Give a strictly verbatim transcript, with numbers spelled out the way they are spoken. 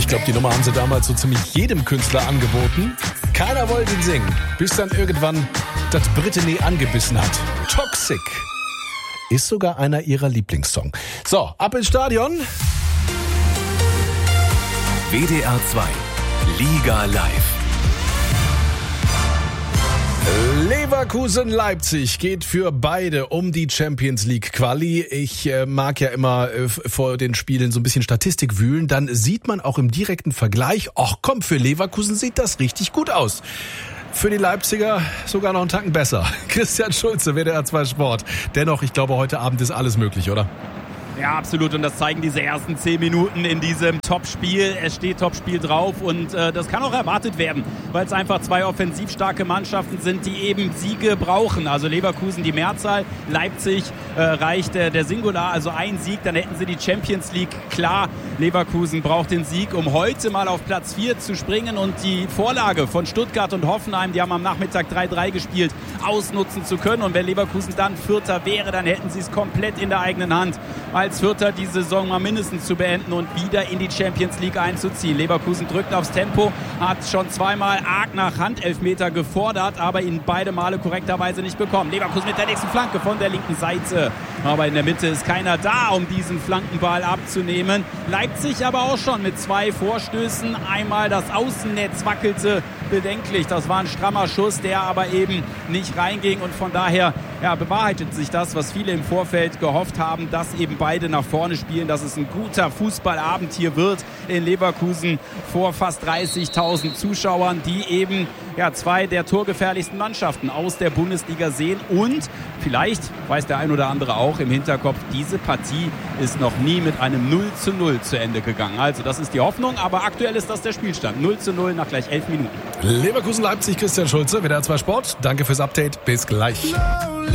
Ich glaube, die Nummer haben sie damals so ziemlich jedem Künstler angeboten. Keiner wollte ihn singen, bis dann irgendwann das Brittany angebissen hat. Toxic ist sogar einer ihrer Lieblingssongs. So, ab ins Stadion. W D R zwei Liga live. Leverkusen-Leipzig geht für beide um die Champions League Quali. Ich äh, mag ja immer äh, vor den Spielen so ein bisschen Statistik wühlen. Dann sieht man auch im direkten Vergleich, ach komm, für Leverkusen sieht das richtig gut aus. Für die Leipziger sogar noch einen Tacken besser. Christian Schulze, W D R zwei Sport. Dennoch, ich glaube, heute Abend ist alles möglich, oder? Ja, absolut. Und das zeigen diese ersten zehn Minuten in diesem Topspiel. Es steht Topspiel drauf und äh, das kann auch erwartet werden, weil es einfach zwei offensiv starke Mannschaften sind, die eben Siege brauchen. Also Leverkusen die Mehrzahl, Leipzig äh, reicht äh, der Singular, also ein Sieg, dann hätten sie die Champions League. Klar, Leverkusen braucht den Sieg, um heute mal auf Platz vier zu springen und die Vorlage von Stuttgart und Hoffenheim, die haben am Nachmittag drei drei gespielt, ausnutzen zu können. Und wenn Leverkusen dann Vierter wäre, dann hätten sie es komplett in der eigenen Hand, als Vierter die Saison mal mindestens zu beenden und wieder in die Champions League einzuziehen. Leverkusen drückt aufs Tempo, hat schon zweimal arg nach Handelfmeter gefordert, aber ihn beide Male korrekterweise nicht bekommen. Leverkusen mit der nächsten Flanke von der linken Seite. Aber in der Mitte ist keiner da, um diesen Flankenball abzunehmen. Leipzig aber auch schon mit zwei Vorstößen. Einmal das Außennetz wackelte bedenklich. Das war ein strammer Schuss, der aber eben nicht reinging. Und von daher ja, bewahrheitet sich das, was viele im Vorfeld gehofft haben, dass eben beide nach vorne spielen, dass es ein guter Fußballabend hier wird in Leverkusen vor fast dreißigtausend Zuschauern, die eben ja, zwei der torgefährlichsten Mannschaften aus der Bundesliga sehen. Und vielleicht weiß der ein oder andere auch im Hinterkopf, diese Partie ist noch nie mit einem null zu null zu Ende gegangen. Also das ist die Hoffnung, aber aktuell ist das der Spielstand. null zu null nach gleich elf Minuten. Leverkusen-Leipzig, Christian Schulze, W D R zwei Sport. Danke fürs Update. Bis gleich.